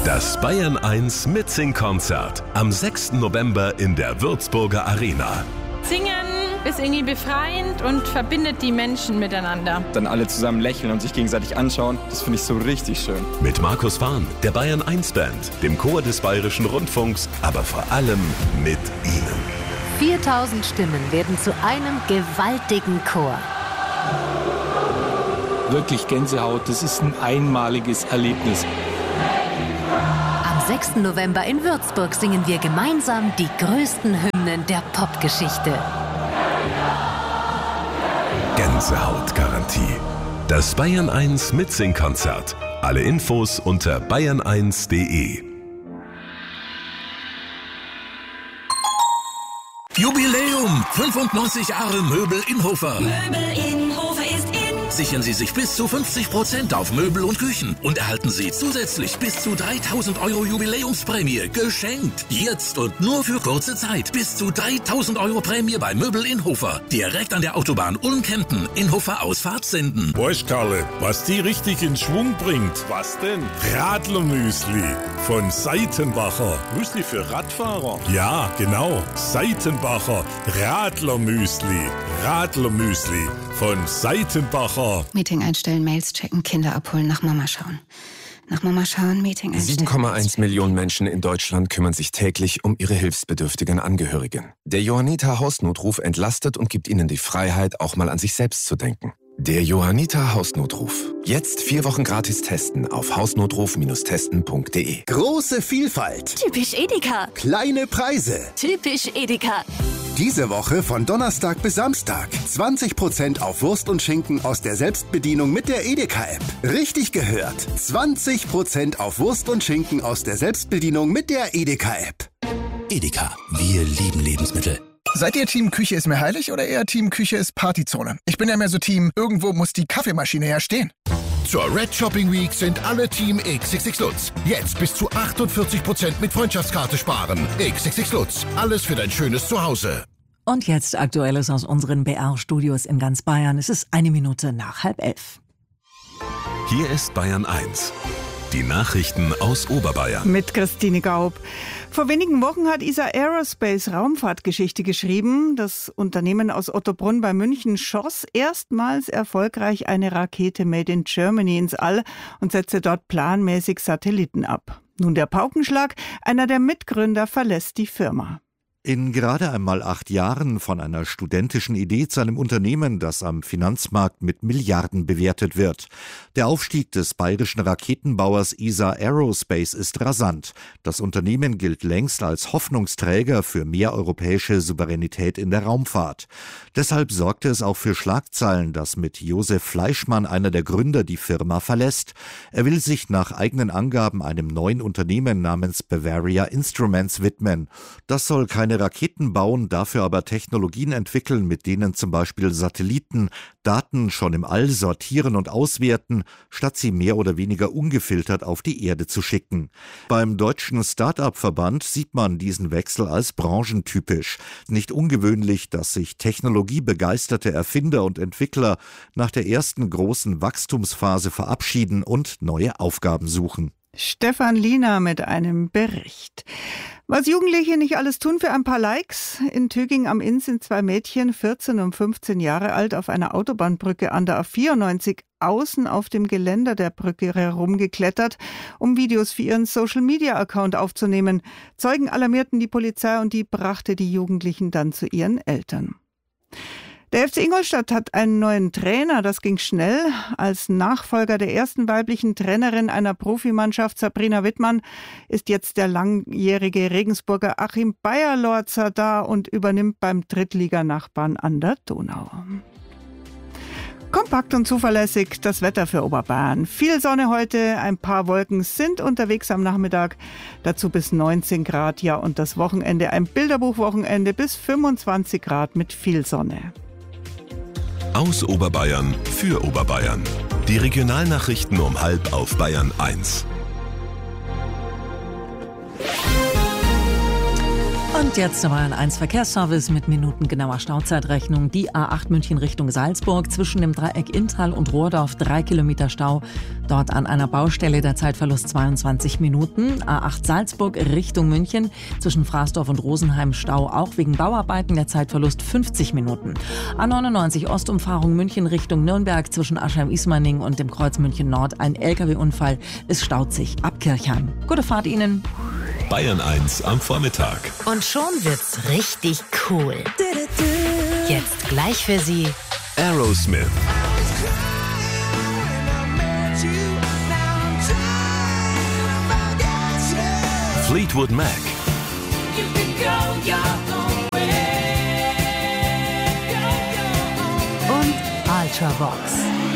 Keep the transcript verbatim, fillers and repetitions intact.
Das Bayern eins Mitsing-Konzert am sechsten November in der Würzburger Arena. Singen ist irgendwie befreiend und verbindet die Menschen miteinander. Dann alle zusammen lächeln und sich gegenseitig anschauen, das finde ich so richtig schön. Mit Markus Fahn, der Bayern eins Band, dem Chor des Bayerischen Rundfunks, aber vor allem mit Ihnen. viertausend Stimmen werden zu einem gewaltigen Chor. Wirklich Gänsehaut, das ist ein einmaliges Erlebnis. Am sechsten November in Würzburg singen wir gemeinsam die größten Hymnen der Popgeschichte. Gänsehautgarantie. Das Bayern eins Mitsing-Konzert. Alle Infos unter bayern eins punkt de. Jubiläum! fünfundneunzig Jahre Möbel Inhofer. Möbel Inhofer ist in. Sichern Sie sich bis zu fünfzig Prozent auf Möbel und Küchen und erhalten Sie zusätzlich bis zu dreitausend Euro Jubiläumsprämie geschenkt. Jetzt und nur für kurze Zeit. Bis zu dreitausend Euro Prämie bei Möbel Inhofer. Direkt an der Autobahn Ulm-Kempten. Inhofer Ausfahrt Senden. Weißt Karle, was die richtig in Schwung bringt? Was denn? Radlermüsli von Seitenbacher. Müsli für Radfahrer? Ja, genau. Seitenbacher Radlermüsli. Radlermüsli von Seitenbacher. Meeting einstellen, Mails checken, Kinder abholen, nach Mama schauen. Nach Mama schauen, Meeting einstellen. sieben Komma eins Millionen Menschen in Deutschland kümmern sich täglich um ihre hilfsbedürftigen Angehörigen. Der Johanniter Hausnotruf entlastet und gibt ihnen die Freiheit, auch mal an sich selbst zu denken. Der Johanniter Hausnotruf. Jetzt vier Wochen gratis testen auf hausnotruf testen punkt de. Große Vielfalt. Typisch Edeka. Kleine Preise. Typisch Edeka. Diese Woche von Donnerstag bis Samstag. zwanzig Prozent auf Wurst und Schinken aus der Selbstbedienung mit der Edeka-App. Richtig gehört. zwanzig Prozent auf Wurst und Schinken aus der Selbstbedienung mit der Edeka-App. Edeka. Wir lieben Lebensmittel. Seid ihr Team Küche ist mir heilig oder eher Team Küche ist Partyzone? Ich bin ja mehr so Team, irgendwo muss die Kaffeemaschine ja stehen. Zur Red Shopping Week sind alle Team X X X Lutz. Jetzt bis zu achtundvierzig Prozent mit Freundschaftskarte sparen. X X X Lutz. Alles für dein schönes Zuhause. Und jetzt Aktuelles aus unseren B R-Studios in ganz Bayern. Es ist eine Minute nach halb elf. Hier ist Bayern eins. Die Nachrichten aus Oberbayern. Mit Christine Gaub. Vor wenigen Wochen hat E S A Aerospace Raumfahrtgeschichte geschrieben. Das Unternehmen aus Ottobrunn bei München schoss erstmals erfolgreich eine Rakete Made in Germany ins All und setzte dort planmäßig Satelliten ab. Nun der Paukenschlag. Einer der Mitgründer verlässt die Firma. In gerade einmal acht Jahren von einer studentischen Idee zu einem Unternehmen, das am Finanzmarkt mit Milliarden bewertet wird. Der Aufstieg des bayerischen Raketenbauers E S A Aerospace ist rasant. Das Unternehmen gilt längst als Hoffnungsträger für mehr europäische Souveränität in der Raumfahrt. Deshalb sorgte es auch für Schlagzeilen, dass mit Josef Fleischmann einer der Gründer die Firma verlässt. Er will sich nach eigenen Angaben einem neuen Unternehmen namens Bavaria Instruments widmen. Das soll keine Raketen bauen, dafür aber Technologien entwickeln, mit denen zum Beispiel Satelliten Daten schon im All sortieren und auswerten, statt sie mehr oder weniger ungefiltert auf die Erde zu schicken. Beim Deutschen Start-up-Verband sieht man diesen Wechsel als branchentypisch. Nicht ungewöhnlich, dass sich technologiebegeisterte Erfinder und Entwickler nach der ersten großen Wachstumsphase verabschieden und neue Aufgaben suchen. Stefan Liener mit einem Bericht. Was Jugendliche nicht alles tun für ein paar Likes. In Töging am Inn sind zwei Mädchen, vierzehn und fünfzehn Jahre alt, auf einer Autobahnbrücke an der A vierundneunzig außen auf dem Geländer der Brücke herumgeklettert, um Videos für ihren Social-Media-Account aufzunehmen. Zeugen alarmierten die Polizei und die brachte die Jugendlichen dann zu ihren Eltern. Der F C Ingolstadt hat einen neuen Trainer, das ging schnell. Als Nachfolger der ersten weiblichen Trainerin einer Profimannschaft, Sabrina Wittmann, ist jetzt der langjährige Regensburger Achim Beierlorzer da und übernimmt beim Drittliganachbarn an der Donau. Kompakt und zuverlässig das Wetter für Oberbayern. Viel Sonne heute, ein paar Wolken sind unterwegs am Nachmittag. Dazu bis neunzehn Grad, ja, und das Wochenende ein Bilderbuchwochenende bis fünfundzwanzig Grad mit viel Sonne. Aus Oberbayern für Oberbayern. Die Regionalnachrichten um halb auf Bayern eins. Und jetzt der Bayern eins Verkehrsservice mit minutengenauer Stauzeitrechnung. Die A acht München Richtung Salzburg zwischen dem Dreieck Inntal und Rohrdorf drei Kilometer Stau. Dort an einer Baustelle der Zeitverlust zweiundzwanzig Minuten. A acht Salzburg Richtung München zwischen Fraßdorf und Rosenheim Stau auch wegen Bauarbeiten, der Zeitverlust fünfzig Minuten. A neunundneunzig Ostumfahrung München Richtung Nürnberg zwischen Aschheim-Ismaning und dem Kreuz München Nord ein L K W-Unfall. Es staut sich ab Kirchheim. Gute Fahrt Ihnen. Bayern eins am Vormittag. Und schon wird's richtig cool. Jetzt gleich für Sie Aerosmith. Fleetwood Mac. Und Ultravox.